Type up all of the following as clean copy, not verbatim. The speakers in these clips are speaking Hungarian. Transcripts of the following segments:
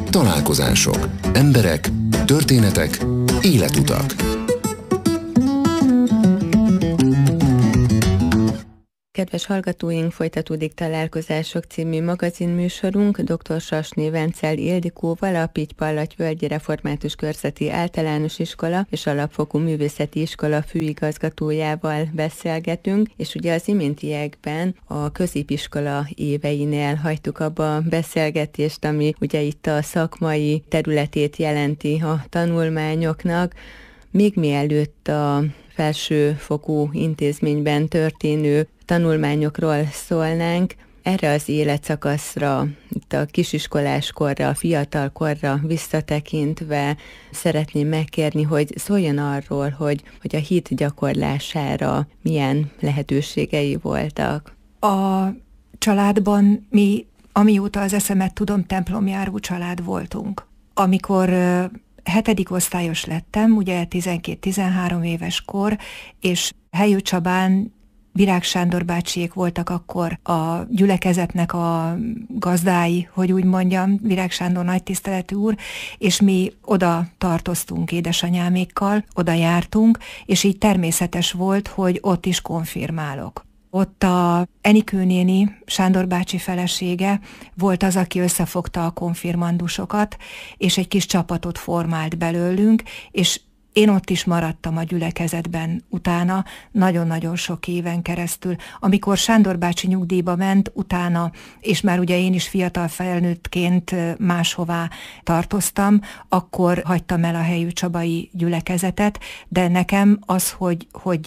Találkozások, emberek, történetek, életutak. Kedves hallgatóink, folytatódik Találkozások című magazinműsorunk dr. Sasné Vencel Ildikóval, a Pitypallaty-völgyi Református Körzeti Általános Iskola és Alapfokú Művészeti Iskola főigazgatójával beszélgetünk, és ugye az iméntiekben a középiskola éveinél hagytuk abba a beszélgetést, ami ugye itt a szakmai területét jelenti a tanulmányoknak, még mielőtt a felsőfokú intézményben történő tanulmányokról szólnánk, erre az életszakaszra, itt a kisiskolás korra, a fiatal korra visszatekintve szeretném megkérni, hogy szóljon arról, hogy a hit gyakorlására milyen lehetőségei voltak. A családban mi, amióta az eszemet tudom, templomjáró család voltunk. Amikor 7. osztályos lettem, ugye 12-13 éves kor, és Helyő Csabán Virág Sándor bácsiék voltak akkor a gyülekezetnek a gazdái, hogy úgy mondjam, Virág Sándor nagy tiszteletű úr, és mi oda tartoztunk édesanyámékkal, oda jártunk, és így természetes volt, hogy ott is konfirmálok. Ott a Enikő néni, Sándor bácsi felesége volt az, aki összefogta a konfirmandusokat, és egy kis csapatot formált belőlünk, és én ott is maradtam a gyülekezetben utána, nagyon-nagyon sok éven keresztül. Amikor Sándor bácsi nyugdíjba ment, utána, és már ugye én is fiatal felnőttként máshová tartoztam, akkor hagytam el a Helyő Csabai gyülekezetet, de nekem az, hogy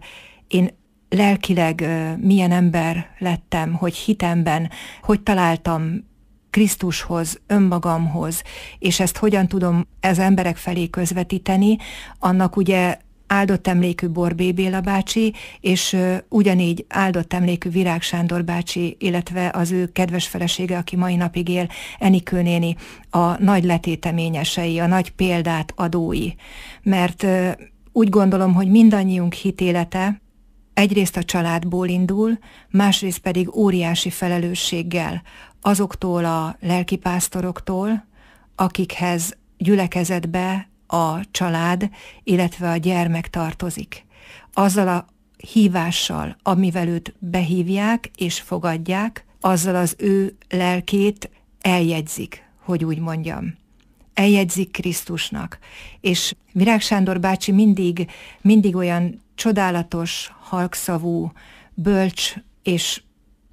én lelkileg milyen ember lettem, hogy hitemben, hogy találtam Krisztushoz, önmagamhoz, és ezt hogyan tudom az emberek felé közvetíteni, annak ugye áldott emlékű Borbély Béla bácsi, és ugyanígy áldott emlékű Virág Sándor bácsi, illetve az ő kedves felesége, aki mai napig él, Enikő néni, a nagy letéteményesei, a nagy példát adói. Mert úgy gondolom, hogy mindannyiunk hitélete egyrészt a családból indul, másrészt pedig óriási felelősséggel azoktól a lelkipásztoroktól, akikhez gyülekezetbe a család, illetve a gyermek tartozik. Azzal a hívással, amivel őt behívják és fogadják, azzal az ő lelkét eljegyzik, hogy úgy mondjam. Eljegyzik Krisztusnak. És Virág Sándor bácsi mindig olyan csodálatos, halkszavú, bölcs és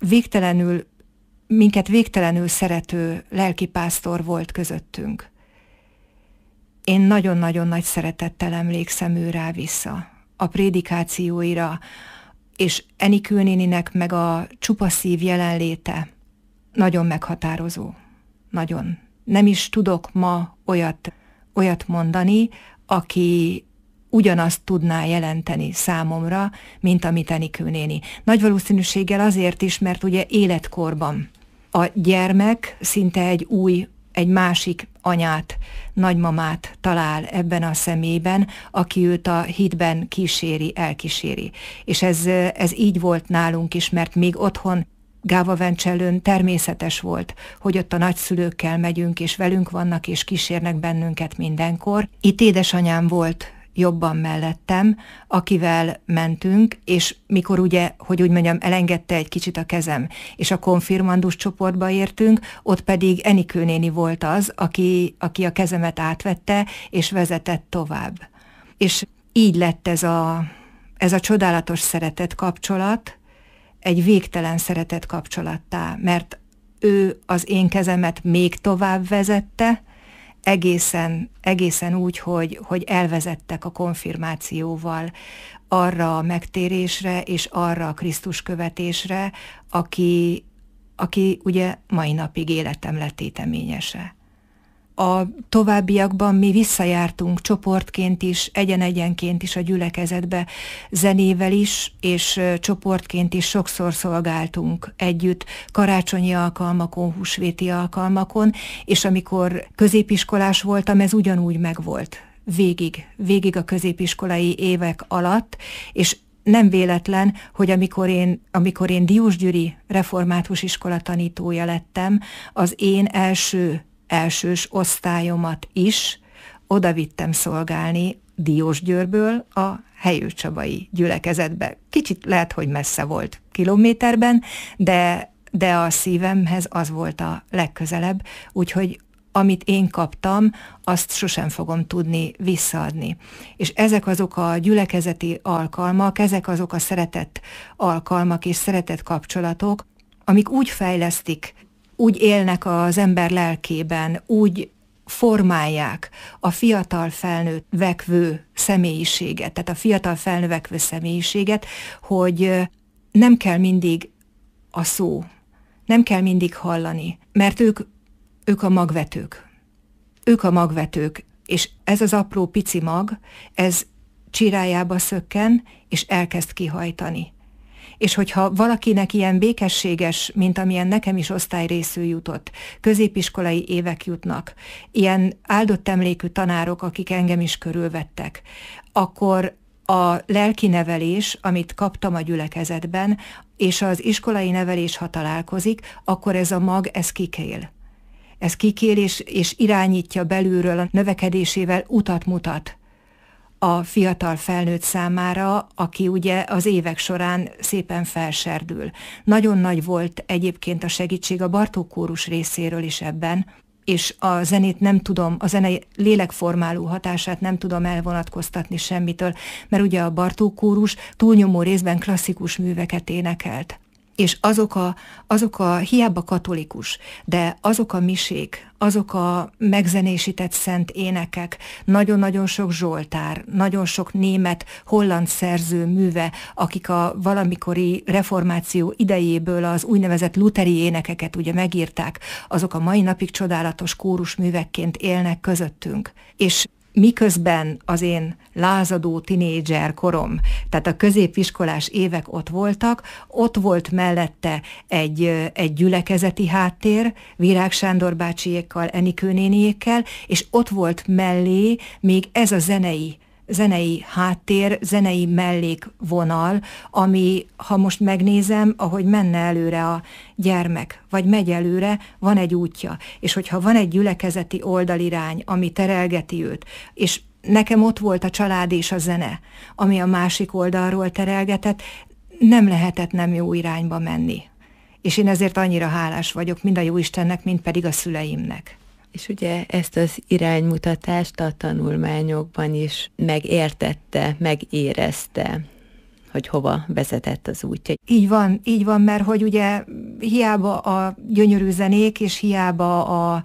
minket végtelenül szerető lelkipásztor volt közöttünk. Én nagyon-nagyon nagy szeretettel emlékszem ő rá vissza, a prédikációira, és Enikő néninek meg a csupa szív jelenléte nagyon meghatározó. Nagyon. Nem is tudok ma olyat mondani, aki ugyanazt tudná jelenteni számomra, mint amit Enikő néni. Nagy valószínűséggel azért is, mert ugye életkorban a gyermek szinte egy másik anyát, nagymamát talál ebben a személyben, aki őt a hitben elkíséri. És ez így volt nálunk is, mert még otthon Gávavencsellőn természetes volt, hogy ott a nagyszülőkkel megyünk, és velünk vannak, és kísérnek bennünket mindenkor. Itt édesanyám volt jobban mellettem, akivel mentünk, és mikor ugye, hogy úgy mondjam, elengedte egy kicsit a kezem, és a konfirmandus csoportba értünk, ott pedig Enikő néni volt az, aki a kezemet átvette, és vezetett tovább. És így lett ez a csodálatos szeretet kapcsolat, egy végtelen szeretet kapcsolattá, mert ő az én kezemet még tovább vezette, egészen úgy, hogy elvezettek a konfirmációval arra a megtérésre és arra a Krisztus követésre, aki ugye mai napig életem letéteményese. A továbbiakban mi visszajártunk csoportként is, egyen-egyenként is a gyülekezetbe, zenével is, és csoportként is sokszor szolgáltunk együtt karácsonyi alkalmakon, húsvéti alkalmakon, és amikor középiskolás voltam, ez ugyanúgy megvolt. Végig a középiskolai évek alatt, és nem véletlen, hogy amikor én Diósgyőri református iskola tanítója lettem, az én első elsős osztályomat is oda vittem szolgálni Diósgyőrből a Helyőcsabai gyülekezetbe. Kicsit lehet, hogy messze volt kilométerben, de a szívemhez az volt a legközelebb, úgyhogy amit én kaptam, azt sosem fogom tudni visszaadni. És ezek azok a gyülekezeti alkalmak, ezek azok a szeretett alkalmak és szeretett kapcsolatok, amik úgy fejlesztik, úgy élnek az ember lelkében, úgy formálják a fiatal felnövekvő személyiséget, tehát a fiatal felnövekvő személyiséget, hogy nem kell mindig a szó, nem kell mindig hallani, mert ők a magvetők. Ők a magvetők, és ez az apró pici mag, ez csirájába szökken, és elkezd kihajtani. És hogyha valakinek ilyen békességes, mint amilyen nekem is osztályrészül jutott, középiskolai évek jutnak, ilyen áldott emlékű tanárok, akik engem is körülvettek, akkor a lelki nevelés, amit kaptam a gyülekezetben, és az iskolai nevelés, ha találkozik, akkor ez a mag, ez kikél. Ez kikél, és irányítja belülről a növekedésével, utat mutat a fiatal felnőtt számára, aki ugye az évek során szépen felserdül. Nagyon nagy volt egyébként a segítség a Bartók kórus részéről is ebben, és a zenét nem tudom, a zene lélekformáló hatását nem tudom elvonatkoztatni semmitől, mert ugye a Bartók kórus túlnyomó részben klasszikus műveket énekelt. És azok a hiába katolikus, de azok a misék, azok a megzenésített szent énekek, nagyon-nagyon sok zsoltár, nagyon sok német, holland szerző műve, akik a valamikori reformáció idejéből az úgynevezett luteri énekeket ugye megírták, azok a mai napig csodálatos kórusművekként élnek közöttünk. És miközben az én lázadó tinédzser korom, tehát a középiskolás évek ott volt mellette egy gyülekezeti háttér, Virág Sándor bácsiékkal, Enikő néniékkel, és ott volt mellé még ez a zenei háttér, zenei mellékvonal, ami, ha most megnézem, ahogy menne előre a gyermek, vagy megy előre, van egy útja. És hogyha van egy gyülekezeti oldalirány, ami terelgeti őt, és nekem ott volt a család és a zene, ami a másik oldalról terelgetett, nem lehetett nem jó irányba menni. És én ezért annyira hálás vagyok, mind a Jóistennek, mind pedig a szüleimnek. És ugye ezt az iránymutatást a tanulmányokban is megértette, megérezte, hogy hova vezetett az útja. Így van, mert hogy ugye hiába a gyönyörű zenék, és hiába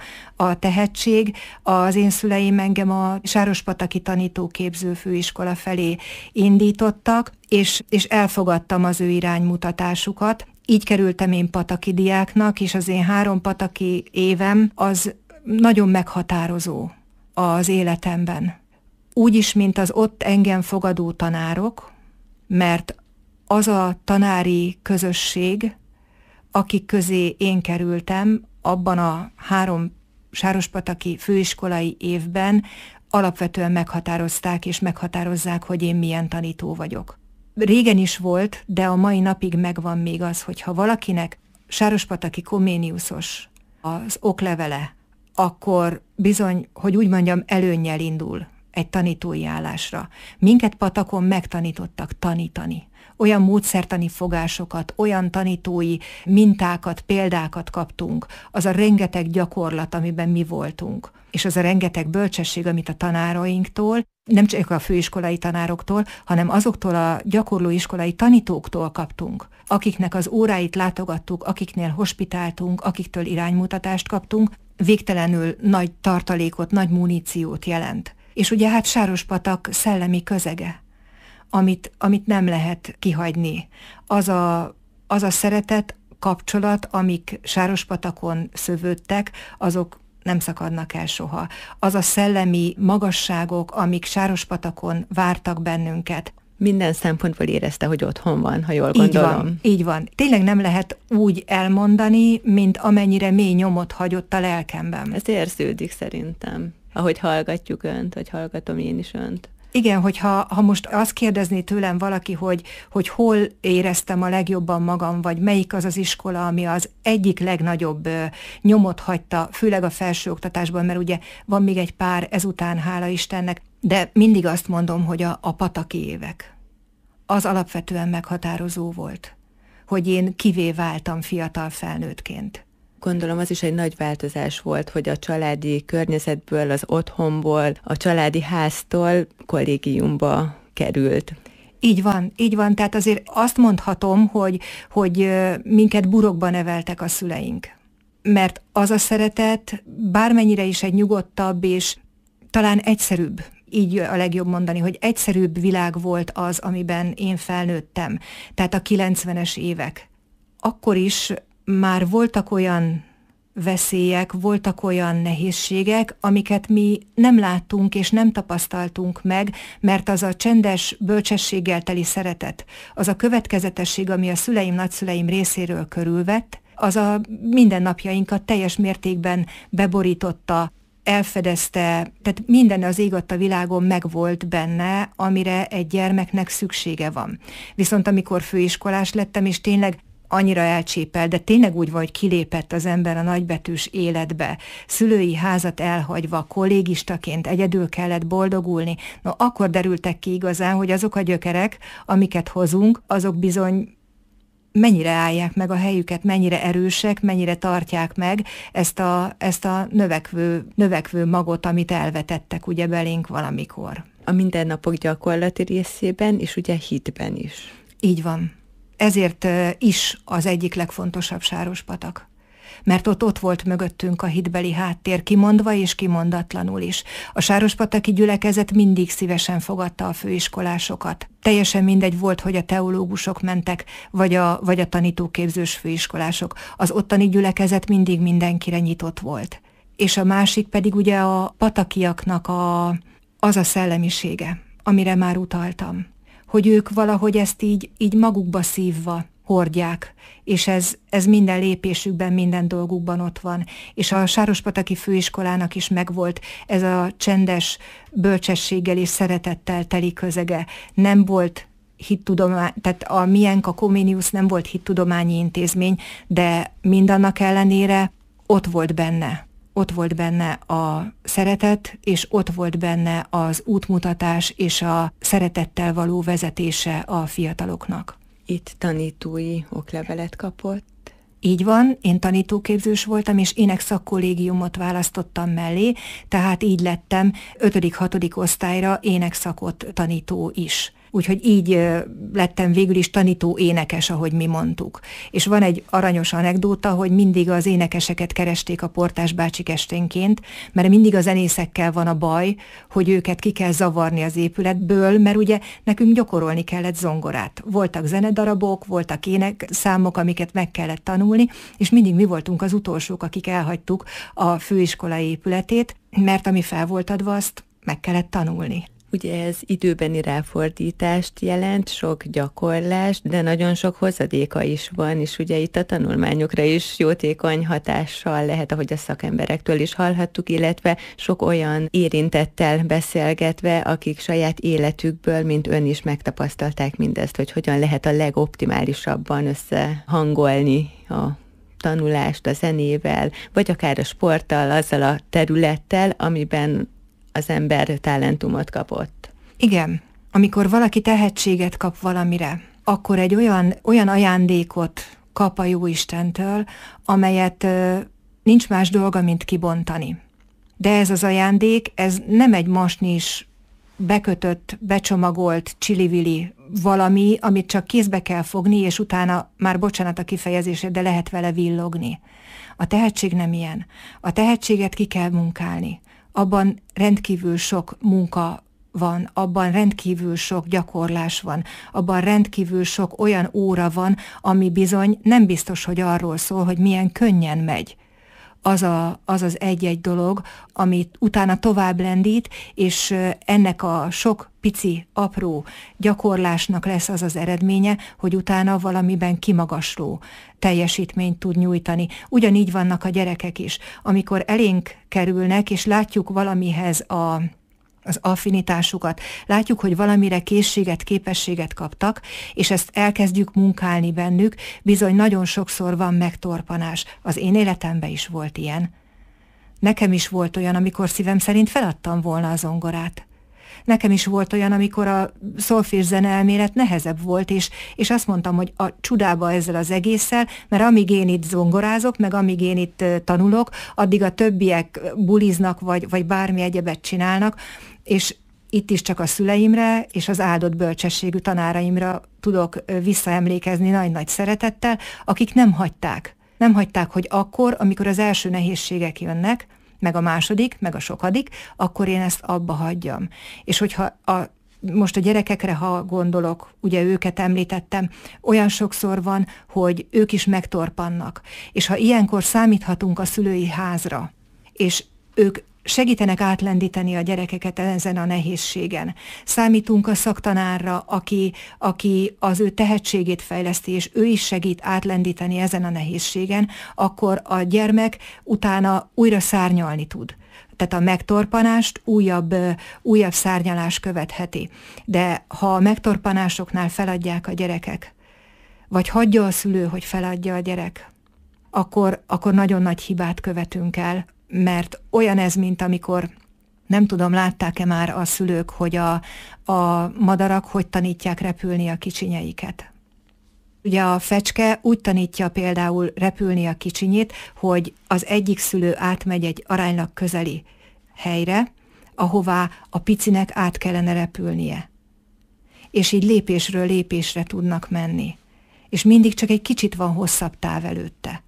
a tehetség, az én szüleim engem a Sárospataki Tanítóképző Főiskola felé indítottak, és elfogadtam az ő iránymutatásukat. Így kerültem én pataki diáknak, és az én 3 pataki évem az nagyon meghatározó az életemben. Úgy is, mint az ott engem fogadó tanárok, mert az a tanári közösség, akik közé én kerültem, abban a 3 sárospataki főiskolai évben alapvetően meghatározták és meghatározzák, hogy én milyen tanító vagyok. Régen is volt, de a mai napig megvan még az, hogy ha valakinek sárospataki koméniuszos az oklevele, akkor bizony, hogy úgy mondjam, előnnyel indul egy tanítói állásra. Minket patakon megtanítottak tanítani. Olyan módszertani fogásokat, olyan tanítói mintákat, példákat kaptunk. Az a rengeteg gyakorlat, amiben mi voltunk. És az a rengeteg bölcsesség, amit a tanárainktól, nem csak a főiskolai tanároktól, hanem azoktól a gyakorlóiskolai tanítóktól kaptunk, akiknek az óráit látogattuk, akiknél hospitáltunk, akiktől iránymutatást kaptunk, végtelenül nagy tartalékot, nagy muníciót jelent. És ugye hát Sárospatak szellemi közege, amit nem lehet kihagyni. Az a szeretet, kapcsolat, amik Sárospatakon szövődtek, azok nem szakadnak el soha. Az a szellemi magasságok, amik Sárospatakon vártak bennünket. Minden szempontból érezte, hogy otthon van, ha jól gondolom. Így van. Tényleg nem lehet úgy elmondani, mint amennyire mély nyomot hagyott a lelkemben. Ez érződik szerintem, ahogy hallgatjuk önt, vagy hallgatom én is önt. Igen, hogyha most azt kérdezné tőlem valaki, hogy hol éreztem a legjobban magam, vagy melyik az az iskola, ami az egyik legnagyobb nyomot hagyta, főleg a felsőoktatásban, mert ugye van még egy pár ezután, hála Istennek, de mindig azt mondom, hogy a pataki évek. Az alapvetően meghatározó volt, hogy én kivé váltam fiatal felnőttként. Gondolom az is egy nagy változás volt, hogy a családi környezetből, az otthonból, a családi háztól kollégiumba került. Így van, tehát azért azt mondhatom, hogy minket burokba neveltek a szüleink. Mert az a szeretet bármennyire is egy nyugodtabb és talán egyszerűbb, így a legjobb mondani, hogy egyszerűbb világ volt az, amiben én felnőttem. Tehát a 90-es évek. Akkor is már voltak olyan veszélyek, voltak olyan nehézségek, amiket mi nem láttunk és nem tapasztaltunk meg, mert az a csendes, bölcsességgel teli szeretet, az a következetesség, ami a szüleim, nagyszüleim részéről körülvett, az a mindennapjainkat teljes mértékben beborította, elfedezte, tehát minden az ég a világon megvolt benne, amire egy gyermeknek szüksége van. Viszont amikor főiskolás lettem, és tényleg annyira elcsépelt, de tényleg úgy van, hogy kilépett az ember a nagybetűs életbe, szülői házat elhagyva, kollégistaként egyedül kellett boldogulni, akkor derültek ki igazán, hogy azok a gyökerek, amiket hozunk, azok bizony mennyire állják meg a helyüket, mennyire erősek, mennyire tartják meg ezt a növekvő magot, amit elvetettek ugye belénk valamikor. A mindennapok gyakorlati részében, és ugye hitben is. Így van. Ezért is az egyik legfontosabb Sárospatak. Mert ott volt mögöttünk a hitbeli háttér, kimondva és kimondatlanul is. A sárospataki gyülekezet mindig szívesen fogadta a főiskolásokat. Teljesen mindegy volt, hogy a teológusok mentek, vagy a tanítóképzős főiskolások. Az ottani gyülekezet mindig mindenkire nyitott volt. És a másik pedig ugye a patakiaknak az a szellemisége, amire már utaltam. Hogy ők valahogy ezt így magukba szívva hordják, és ez minden lépésükben, minden dolgukban ott van. És a Sárospataki főiskolának is megvolt ez a csendes bölcsességgel és szeretettel teli közege. Nem volt hittudomány, tehát a miénk, a Comenius nem volt hittudományi intézmény, de mindannak ellenére ott volt benne a szeretet, és ott volt benne az útmutatás és a szeretettel való vezetése a fiataloknak. Itt tanítói oklevelet kapott? Így van, én tanítóképzős voltam, és énekszakkollégiumot választottam mellé, tehát így lettem 5.-6. osztályra énekszakot tanító is. Úgyhogy így lettem végül is tanító énekes, ahogy mi mondtuk. És van egy aranyos anekdóta, hogy mindig az énekeseket keresték a portás bácsik esténként, mert mindig a zenészekkel van a baj, hogy őket ki kell zavarni az épületből, mert ugye nekünk gyakorolni kellett zongorát. Voltak zenedarabok, voltak énekszámok, amiket meg kellett tanulni, és mindig mi voltunk az utolsók, akik elhagytuk a főiskola épületét, mert ami fel volt adva, azt meg kellett tanulni. Ugye ez időbeni ráfordítást jelent, sok gyakorlást, de nagyon sok hozadéka is van, és ugye itt a tanulmányokra is jótékony hatással lehet, ahogy a szakemberektől is hallhattuk, illetve sok olyan érintettel beszélgetve, akik saját életükből, mint ön is megtapasztalták mindezt, hogy hogyan lehet a legoptimálisabban összehangolni a tanulást a zenével, vagy akár a sporttal, azzal a területtel, amiben az ember talentumot kapott. Igen, amikor valaki tehetséget kap valamire, akkor egy olyan ajándékot kap a Jóistentől, amelyet nincs más dolga, mint kibontani. De ez az ajándék, ez nem egy masnis, bekötött, becsomagolt, csili-vili valami, amit csak kézbe kell fogni, és utána, már bocsánat a kifejezésért, de lehet vele villogni. A tehetség nem ilyen. A tehetséget ki kell munkálni. Abban rendkívül sok munka van, abban rendkívül sok gyakorlás van, abban rendkívül sok olyan óra van, ami bizony nem biztos, hogy arról szól, hogy milyen könnyen megy. Az az egy-egy dolog, amit utána tovább lendít, és ennek a sok pici, apró gyakorlásnak lesz az az eredménye, hogy utána valamiben kimagasló teljesítményt tud nyújtani. Ugyanígy vannak a gyerekek is. Amikor elénk kerülnek, és látjuk valamihez az affinitásukat. Látjuk, hogy valamire készséget, képességet kaptak, és ezt elkezdjük munkálni bennük, bizony nagyon sokszor van megtorpanás. Az én életemben is volt ilyen. Nekem is volt olyan, amikor szívem szerint feladtam volna a zongorát. Nekem is volt olyan, amikor a szolfés zeneelmélet nehezebb volt, és azt mondtam, hogy a csudába ezzel az egésszel, mert amíg én itt zongorázok, meg amíg én itt tanulok, addig a többiek buliznak, vagy bármi egyebet csinálnak, és itt is csak a szüleimre és az áldott bölcsességű tanáraimra tudok visszaemlékezni nagy-nagy szeretettel, akik nem hagyták. Nem hagyták, hogy akkor, amikor az első nehézségek jönnek, meg a második, meg a sokadik, akkor én ezt abba hagyjam. És hogyha most a gyerekekre, ha gondolok, ugye őket említettem, olyan sokszor van, hogy ők is megtorpannak. És ha ilyenkor számíthatunk a szülői házra, és ők segítenek átlendíteni a gyerekeket ezen a nehézségen. Számítunk a szaktanárra, aki az ő tehetségét fejleszti, és ő is segít átlendíteni ezen a nehézségen, akkor a gyermek utána újra szárnyalni tud. Tehát a megtorpanást újabb szárnyalás követheti. De ha a megtorpanásoknál feladják a gyerekek, vagy hagyja a szülő, hogy feladja a gyerek, akkor nagyon nagy hibát követünk el, mert olyan ez, mint amikor, nem tudom, látták-e már a szülők, hogy a madarak hogy tanítják repülni a kicsinyeiket. Ugye a fecske úgy tanítja például repülni a kicsinyét, hogy az egyik szülő átmegy egy aránylag közeli helyre, ahová a picinek át kellene repülnie. És így lépésről lépésre tudnak menni. És mindig csak egy kicsit van hosszabb táv előtte.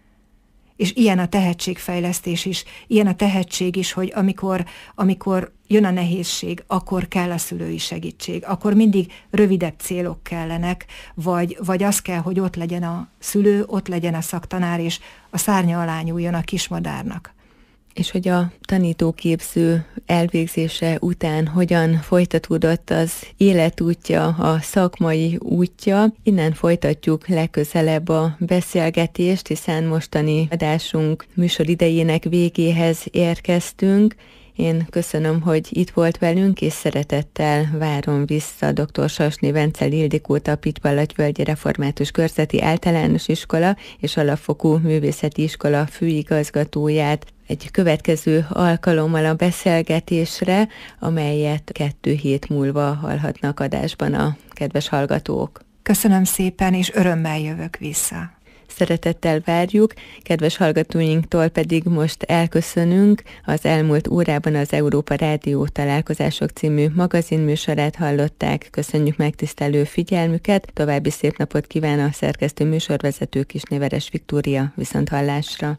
És ilyen a tehetségfejlesztés is, ilyen a tehetség is, hogy amikor jön a nehézség, akkor kell a szülői segítség, akkor mindig rövidebb célok kellenek, vagy az kell, hogy ott legyen a szülő, ott legyen a szaktanár, és a szárnya alá nyúljon a kismadárnak. És hogy a tanítóképző elvégzése után hogyan folytatódott az életútja, a szakmai útja. Innen folytatjuk legközelebb a beszélgetést, hiszen mostani adásunk műsoridejének végéhez érkeztünk. Én köszönöm, hogy itt volt velünk, és szeretettel várom vissza dr. Sasné Vencel Ildikót, a Pitpallagyvölgyi Református Körzeti Általános Iskola és Alapfokú Művészeti Iskola főigazgatóját egy következő alkalommal a beszélgetésre, amelyet 2 hét múlva hallhatnak adásban a kedves hallgatók. Köszönöm szépen, és örömmel jövök vissza. Szeretettel várjuk, kedves hallgatóinktól pedig most elköszönünk. Az elmúlt órában az Európa Rádió Találkozások című magazinműsorát hallották. Köszönjük megtisztelő figyelmüket, további szép napot kíván a szerkesztő műsorvezető Kisnéveres Viktória, viszonthallásra.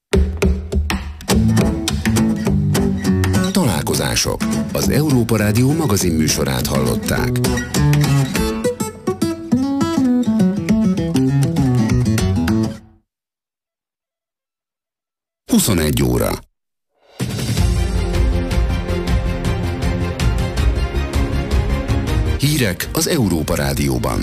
Találkozások. Az Európa Rádió magazinműsorát hallották. 21 óra. Hírek az Európa Rádióban.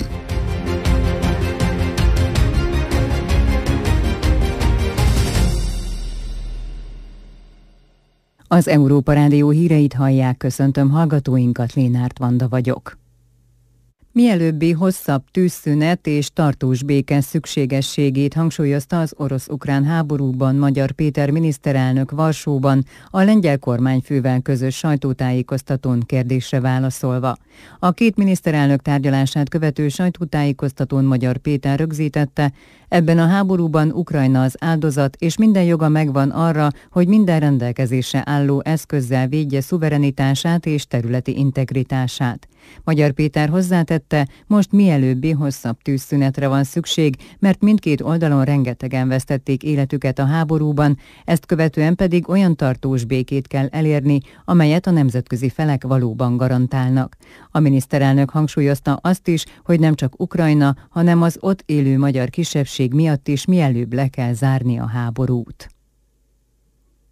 Az Európa Rádió híreit hallják, köszöntöm hallgatóinkat, Lénárt Vanda vagyok. Mielőbbi hosszabb tűzszünet és tartós béke szükségességét hangsúlyozta az orosz-ukrán háborúban Magyar Péter miniszterelnök Varsóban a lengyel kormányfővel közös sajtótájékoztatón kérdésre válaszolva. A két miniszterelnök tárgyalását követő sajtótájékoztatón Magyar Péter rögzítette, ebben a háborúban Ukrajna az áldozat, és minden joga megvan arra, hogy minden rendelkezésre álló eszközzel védje szuverenitását és területi integritását. Magyar Péter hozzátette, most mielőbbi hosszabb tűzszünetre van szükség, mert mindkét oldalon rengetegen vesztették életüket a háborúban, ezt követően pedig olyan tartós békét kell elérni, amelyet a nemzetközi felek valóban garantálnak. A miniszterelnök hangsúlyozta azt is, hogy nem csak Ukrajna, hanem az ott élő magyar kisebbség miatt is mielőbb le kell zárni a háborút.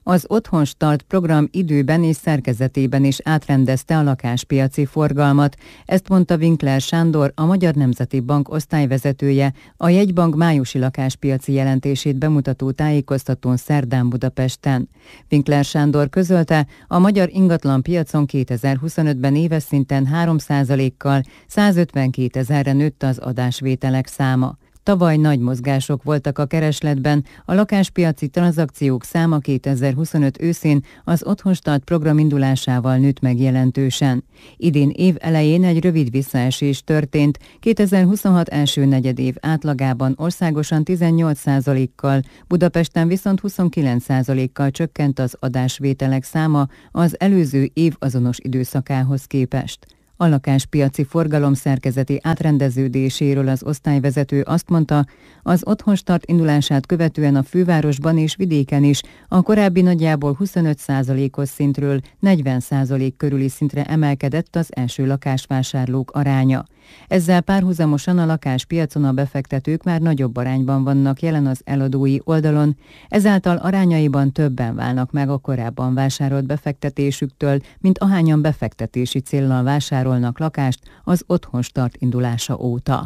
Az Otthon Start program időben és szerkezetében is átrendezte a lakáspiaci forgalmat. Ezt mondta Winkler Sándor, a Magyar Nemzeti Bank osztályvezetője, a jegybank májusi lakáspiaci jelentését bemutató tájékoztatón szerdán Budapesten. Winkler Sándor közölte, a magyar ingatlanpiacon 2025-ben éves szinten 3%-kal 152 000-re nőtt az adásvételek száma. Tavaly nagy mozgások voltak a keresletben, a lakáspiaci tranzakciók száma 2025 őszén az Otthon Start program indulásával nőtt meg jelentősen. Idén év elején egy rövid visszaesés történt, 2026 első negyedév átlagában országosan 18%-kal, Budapesten viszont 29%-kal csökkent az adásvételek száma az előző év azonos időszakához képest. A lakáspiaci forgalom szerkezeti átrendeződéséről az osztályvezető azt mondta, az Otthon Start indulását követően a fővárosban és vidéken is a korábbi nagyjából 25%-os szintről 40% körüli szintre emelkedett az első lakásvásárlók aránya. Ezzel párhuzamosan a lakáspiacon a befektetők már nagyobb arányban vannak jelen az eladói oldalon, ezáltal arányaiban többen válnak meg a korábban vásárolt befektetésüktől, mint ahányan befektetési céllal vásárolnak lakást az Otthon Start indulása óta.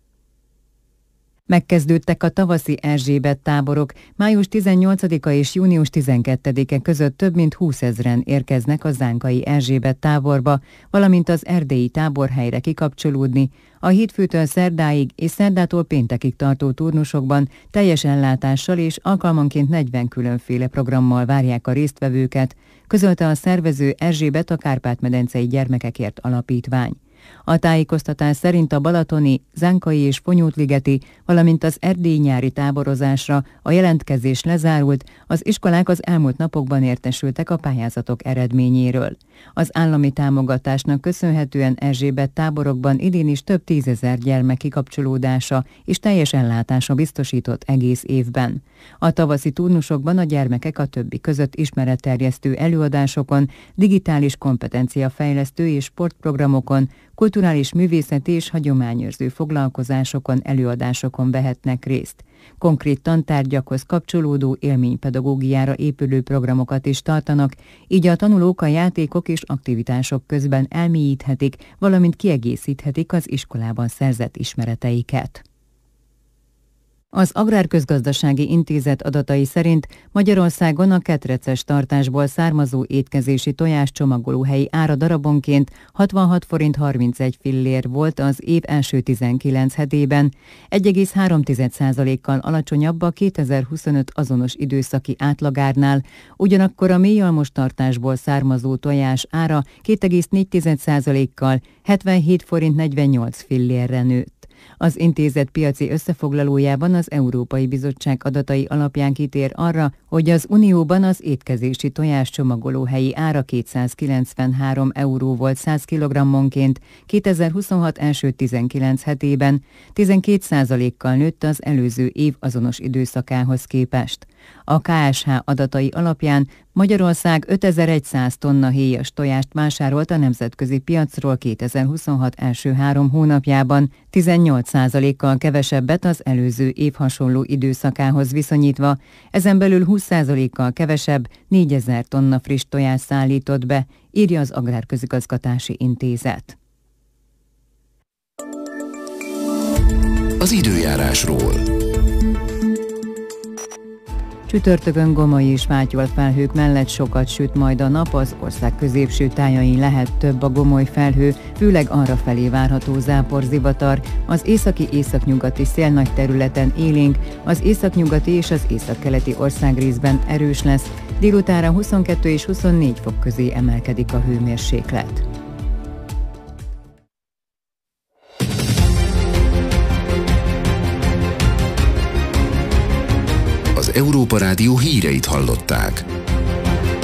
Megkezdődtek a tavaszi Erzsébet táborok. Május 18-a és június 12-e között több mint 20 000-en érkeznek a zánkai Erzsébet táborba, valamint az erdélyi táborhelyre kikapcsolódni. A hétfőtől szerdáig és szerdától péntekig tartó turnusokban teljes ellátással és alkalmanként 40 különféle programmal várják a résztvevőket, közölte a szervező Erzsébet a Kárpát-medencei Gyermekekért Alapítvány. A tájékoztatás szerint a balatoni, zánkai és fonyódligeti, valamint az erdélyi nyári táborozásra a jelentkezés lezárult, az iskolák az elmúlt napokban értesültek a pályázatok eredményéről. Az állami támogatásnak köszönhetően Erzsébet táborokban idén is több 10 000 gyermek kikapcsolódása és teljes ellátása biztosított egész évben. A tavaszi turnusokban a gyermekek a többi között ismeretterjesztő előadásokon, digitális kompetenciafejlesztő és sportprogramokon, kulturális művészeti és hagyományőrző foglalkozásokon, előadásokon vehetnek részt. Konkrét tantárgyakhoz kapcsolódó élménypedagógiára épülő programokat is tartanak, így a tanulók a játékok és aktivitások közben elmélyíthetik, valamint kiegészíthetik az iskolában szerzett ismereteiket. Az Agrárközgazdasági Intézet adatai szerint Magyarországon a ketreces tartásból származó étkezési tojás csomagolóhelyi ára darabonként 66 forint 31 fillér volt az év első 19 hetében, 1,3%-kal alacsonyabb a 2025 azonos időszaki átlagárnál, ugyanakkor a mélyalmos tartásból származó tojás ára 2,4%-kal 77 forint 48 fillérre nőtt. Az intézet piaci összefoglalójában az Európai Bizottság adatai alapján kitér arra, hogy az Unióban az étkezési tojás csomagolóhelyi ára 293 euró volt 100 kg-onként, 2026 első 19 hetében 12%-kal nőtt az előző év azonos időszakához képest. A KSH adatai alapján Magyarország 5100 tonna héjas tojást vásárolt a nemzetközi piacról 2026 első 3 hónapjában, 18%-kal kevesebbet az előző év hasonló időszakához viszonyítva, ezen belül 20%-kal kevesebb 4000 tonna friss tojást szállított be, írja az Agrárközigazgatási Intézet. Az időjárásról. Csütörtökön gomai és fátyol felhők mellett sokat süt majd a nap, az ország középső tájain lehet több a gomoly felhő, főleg arrafelé várható záporzivatar, az északi-északnyugati szél nagy területen élénk, az északnyugati és az északkeleti országrészben erős lesz, délutánra 22 és 24 fok közé emelkedik a hőmérséklet. Az Európa Rádió híreit hallották.